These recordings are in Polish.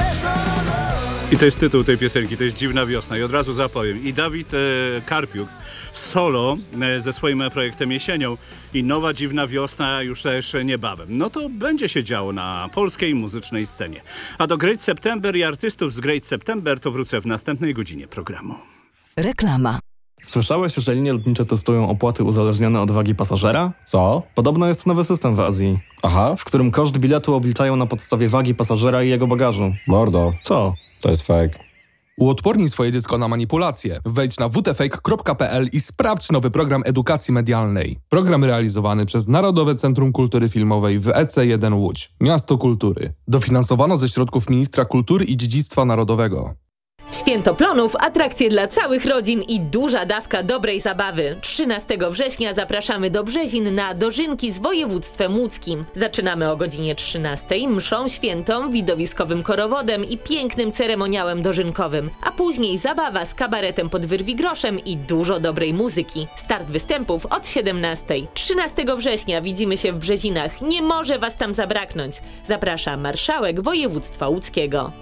I to jest tytuł tej piosenki, to jest Dziwna Wiosna i od razu zapowiem. I Dawid Karpiuk solo ze swoim projektem Jesienią i nowa Dziwna Wiosna już też niebawem. No to będzie się działo na polskiej muzycznej scenie. A do Great September i artystów z Great September to wrócę w następnej godzinie programu. Reklama. Słyszałeś, że linie lotnicze testują opłaty uzależnione od wagi pasażera? Co? Podobno jest nowy system w Azji, Aha, w którym koszt biletu obliczają na podstawie wagi pasażera i jego bagażu. mordo, Co? to jest fake. Uodpornij swoje dziecko na manipulacje. Wejdź na wtfake.pl i sprawdź nowy program edukacji medialnej. Program realizowany przez Narodowe Centrum Kultury Filmowej w EC1 Łódź, Miasto Kultury. Dofinansowano ze środków Ministra Kultury i Dziedzictwa Narodowego. Święto Plonów, atrakcje dla całych rodzin i duża dawka dobrej zabawy. 13 września zapraszamy do Brzezin na dożynki z województwem łódzkim. Zaczynamy o godzinie 13, mszą świętą, widowiskowym korowodem i pięknym ceremoniałem dożynkowym. A później zabawa z kabaretem pod wyrwigroszem i dużo dobrej muzyki. Start występów od 17. 13 września widzimy się w Brzezinach. Nie może was tam zabraknąć. Zaprasza marszałek województwa łódzkiego.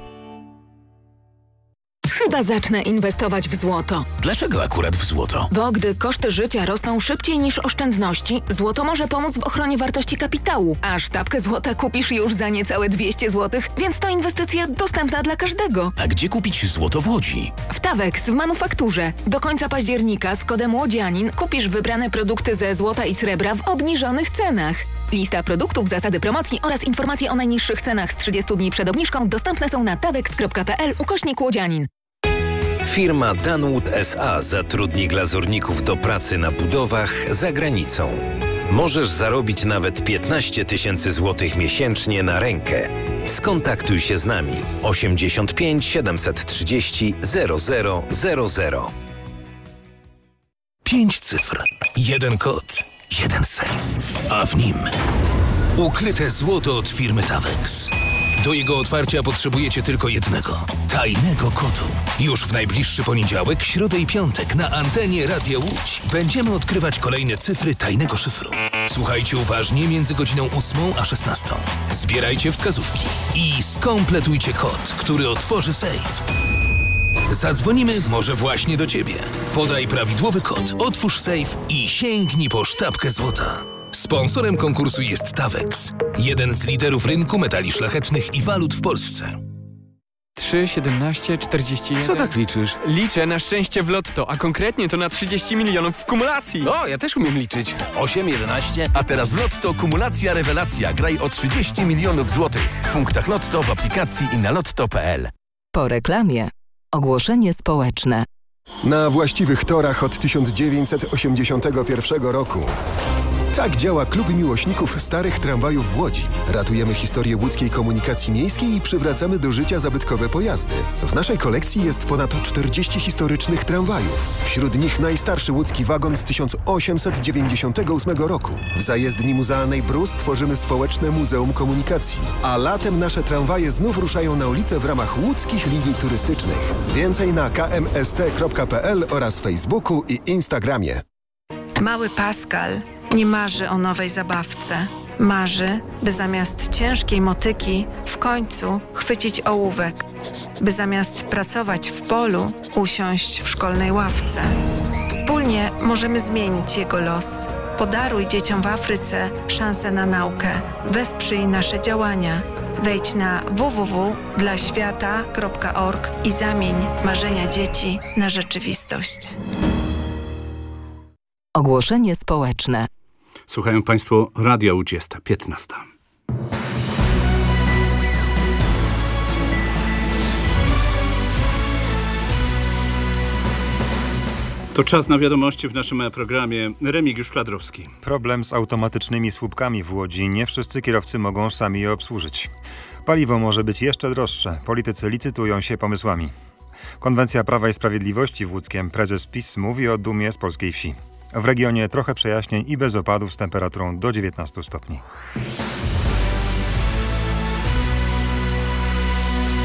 Chyba zacznę inwestować w złoto. Dlaczego akurat w złoto? Bo gdy koszty życia rosną szybciej niż oszczędności, złoto może pomóc w ochronie wartości kapitału. A sztabkę złota kupisz już za niecałe 200 zł, więc to inwestycja dostępna dla każdego. A gdzie kupić złoto w Łodzi? W Tawex w manufakturze. Do końca października z kodem łodzianin kupisz wybrane produkty ze złota i srebra w obniżonych cenach. Lista produktów, zasady promocji oraz informacje o najniższych cenach z 30 dni przed obniżką dostępne są na tawex.pl/łodzianin. Firma Danwood S.A. zatrudni glazurników do pracy na budowach za granicą. Możesz zarobić nawet 15 000 złotych miesięcznie na rękę. Skontaktuj się z nami 85 730 0000. 5 cyfr, 1 kod, 1 sejf, a w nim ukryte złoto od firmy Tawex. Do jego otwarcia potrzebujecie tylko jednego, tajnego kodu. Już w najbliższy poniedziałek, środę i piątek na antenie Radia Łódź będziemy odkrywać kolejne cyfry tajnego szyfru. Słuchajcie uważnie między godziną 8 a 16. Zbierajcie wskazówki i skompletujcie kod, który otworzy sejf. Zadzwonimy może właśnie do Ciebie. Podaj prawidłowy kod, otwórz sejf i sięgnij po sztabkę złota. Sponsorem konkursu jest Tawex, jeden z liderów rynku metali szlachetnych i walut w Polsce. 3, 17, 41... Co tak liczysz? Liczę na szczęście w lotto, a konkretnie to na 30 milionów w kumulacji. O, ja też umiem liczyć. 8, 11... A teraz w Lotto kumulacja rewelacja. Graj o 30 milionów złotych. W punktach Lotto, w aplikacji i na lotto.pl. Po reklamie. Ogłoszenie społeczne. Na właściwych torach od 1981 roku. Tak działa Klub Miłośników Starych Tramwajów w Łodzi. Ratujemy historię łódzkiej komunikacji miejskiej i przywracamy do życia zabytkowe pojazdy. W naszej kolekcji jest ponad 40 historycznych tramwajów. Wśród nich najstarszy łódzki wagon z 1898 roku. W zajezdni muzealnej Brus tworzymy społeczne Muzeum Komunikacji. A latem nasze tramwaje znów ruszają na ulicę w ramach łódzkich linii turystycznych. Więcej na kmst.pl oraz Facebooku i Instagramie. Mały Pascal nie marzy o nowej zabawce. Marzy, by zamiast ciężkiej motyki w końcu chwycić ołówek. By zamiast pracować w polu usiąść w szkolnej ławce. Wspólnie możemy zmienić jego los. Podaruj dzieciom w Afryce szansę na naukę. Wesprzyj nasze działania. Wejdź na www.dlaświata.org i zamień marzenia dzieci na rzeczywistość. Ogłoszenie społeczne. Słuchają Państwo Radia Łódź, 15. To czas na wiadomości w naszym programie. Remigiusz Kladrowski. Problem z automatycznymi słupkami w Łodzi. Nie wszyscy kierowcy mogą sami je obsłużyć. Paliwo może być jeszcze droższe. Politycy licytują się pomysłami. Konwencja Prawa i Sprawiedliwości w Łódzkiem. Prezes PiS mówi o dumie z polskiej wsi. W regionie trochę przejaśnień i bez opadów z temperaturą do 19 stopni.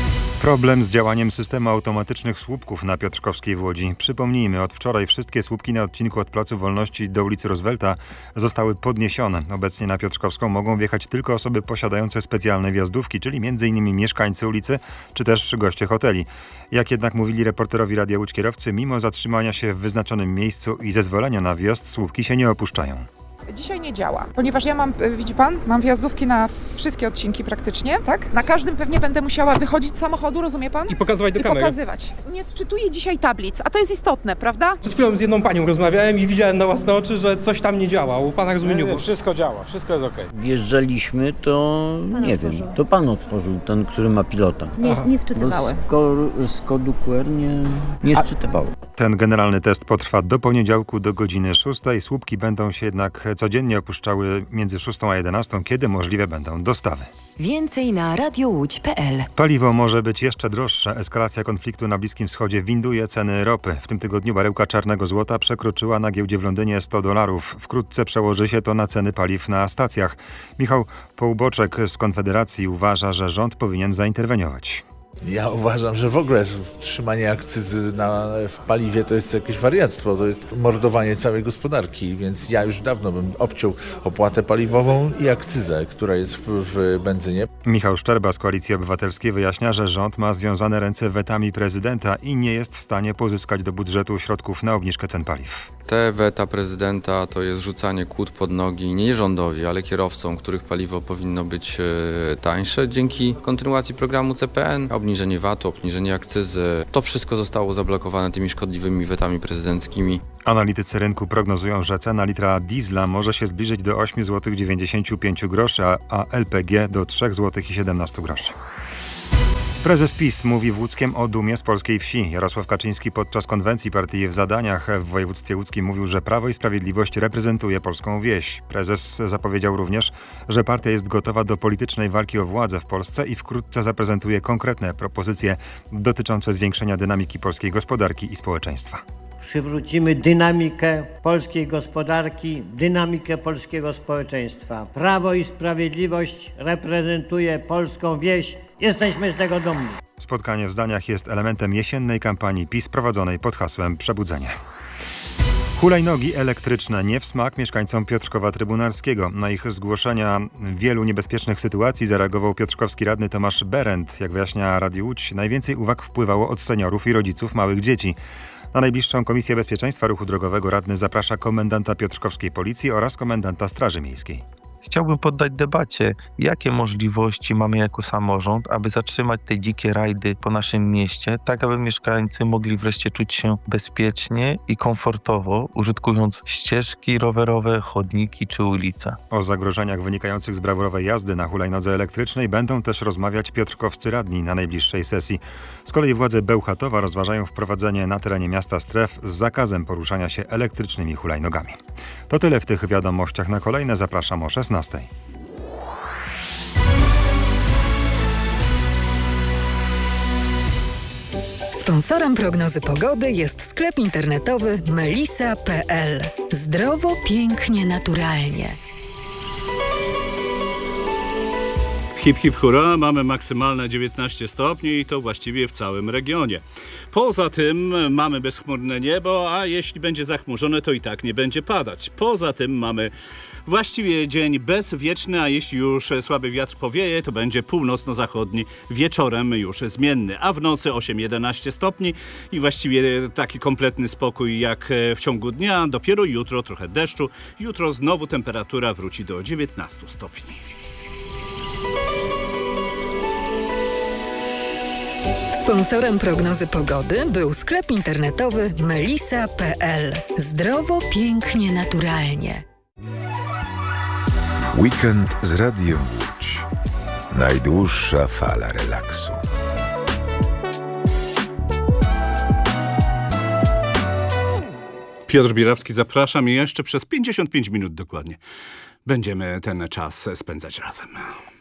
Problem z działaniem systemu automatycznych słupków na Piotrkowskiej w Łodzi. Przypomnijmy, od wczoraj wszystkie słupki na odcinku od Placu Wolności do ulicy Roosevelta zostały podniesione. Obecnie na Piotrkowską mogą wjechać tylko osoby posiadające specjalne wjazdówki, czyli m.in. mieszkańcy ulicy, czy też goście hoteli. Jak jednak mówili reporterowi Radia Łódź kierowcy, mimo zatrzymania się w wyznaczonym miejscu i zezwolenia na wjazd, słupki się nie opuszczają. Dzisiaj nie działa, ponieważ ja mam, widzi pan, mam wjazdówki na wszystkie odcinki praktycznie, tak? Na każdym pewnie będę musiała wychodzić z samochodu, rozumie pan? I pokazywać do kamery. Pokazywać. Nie sczytuję dzisiaj tablic, a to jest istotne, prawda? Przed chwilą z jedną panią rozmawiałem i widziałem na własne oczy, że coś tam nie działa. U pana rozumiem. Nie, wszystko działa, wszystko jest okej. Wjeżdżaliśmy, to nie wiem, to pan otworzył, ten, który ma pilota. Nie sczytywały. Z kodu QR nie sczytywały. Ten generalny test potrwa do poniedziałku do godziny 6. Słupki będą się jednak codziennie opuszczały między 6 a 11, kiedy możliwe będą dostawy. Więcej na radiołódź.pl. Paliwo może być jeszcze droższe. Eskalacja konfliktu na Bliskim Wschodzie winduje ceny ropy. W tym tygodniu baryłka czarnego złota przekroczyła na giełdzie w Londynie $100. Wkrótce przełoży się to na ceny paliw na stacjach. Michał Połuboczek z Konfederacji uważa, że rząd powinien zainterweniować. Ja uważam, że w ogóle trzymanie akcyzy w paliwie to jest jakieś wariactwo, to jest mordowanie całej gospodarki, więc ja już dawno bym obciął opłatę paliwową i akcyzę, która jest w benzynie. Michał Szczerba z Koalicji Obywatelskiej wyjaśnia, że rząd ma związane ręce wetami prezydenta i nie jest w stanie pozyskać do budżetu środków na obniżkę cen paliw. Te weta prezydenta to jest rzucanie kłód pod nogi nie rządowi, ale kierowcom, których paliwo powinno być tańsze. Dzięki kontynuacji programu CPN, obniżenie VAT-u, obniżenie akcyzy, to wszystko zostało zablokowane tymi szkodliwymi wetami prezydenckimi. Analitycy rynku prognozują, że cena litra diesla może się zbliżyć do 8,95 zł, a LPG do 3,17 zł. Prezes PiS mówi w Łódzkiem o dumie z polskiej wsi. Jarosław Kaczyński podczas konwencji partii w Zadaniach w województwie łódzkim mówił, że Prawo i Sprawiedliwość reprezentuje polską wieś. Prezes zapowiedział również, że partia jest gotowa do politycznej walki o władzę w Polsce i wkrótce zaprezentuje konkretne propozycje dotyczące zwiększenia dynamiki polskiej gospodarki i społeczeństwa. Przywrócimy dynamikę polskiej gospodarki, dynamikę polskiego społeczeństwa. Prawo i Sprawiedliwość reprezentuje polską wieś. Jesteśmy z tego dumni. Spotkanie w Zdaniach jest elementem jesiennej kampanii PiS prowadzonej pod hasłem Przebudzenie. Hulajnogi elektryczne nie w smak mieszkańcom Piotrkowa Trybunalskiego. Na ich zgłoszenia wielu niebezpiecznych sytuacji zareagował piotrkowski radny Tomasz Berend. Jak wyjaśnia Radio Łódź, najwięcej uwag wpływało od seniorów i rodziców małych dzieci. Na najbliższą Komisję Bezpieczeństwa Ruchu Drogowego radny zaprasza komendanta piotrkowskiej Policji oraz komendanta Straży Miejskiej. Chciałbym poddać debacie, jakie możliwości mamy jako samorząd, aby zatrzymać te dzikie rajdy po naszym mieście, tak aby mieszkańcy mogli wreszcie czuć się bezpiecznie i komfortowo, użytkując ścieżki rowerowe, chodniki czy ulice. O zagrożeniach wynikających z brawurowej jazdy na hulajnodze elektrycznej będą też rozmawiać piotrkowscy radni na najbliższej sesji. Z kolei władze Bełchatowa rozważają wprowadzenie na terenie miasta stref z zakazem poruszania się elektrycznymi hulajnogami. To tyle w tych wiadomościach. Na kolejne zapraszam o 16:00. Sponsorem prognozy pogody jest sklep internetowy melisa.pl. Zdrowo, pięknie, naturalnie. Hip, hip, hurra, mamy maksymalne 19 stopni i to właściwie w całym regionie. Poza tym mamy bezchmurne niebo, a jeśli będzie zachmurzone, to i tak nie będzie padać. Poza tym mamy właściwie dzień bezwieczny, a jeśli już słaby wiatr powieje, to będzie północno-zachodni, wieczorem już zmienny, a w nocy 8-11 stopni i właściwie taki kompletny spokój jak w ciągu dnia. Dopiero jutro trochę deszczu, jutro znowu temperatura wróci do 19 stopni. Sponsorem prognozy pogody był sklep internetowy melisa.pl. Zdrowo, pięknie, naturalnie. Weekend z Radiem Łódź. Najdłuższa fala relaksu. Piotr Birawski, zapraszam i jeszcze przez 55 minut dokładnie będziemy ten czas spędzać razem.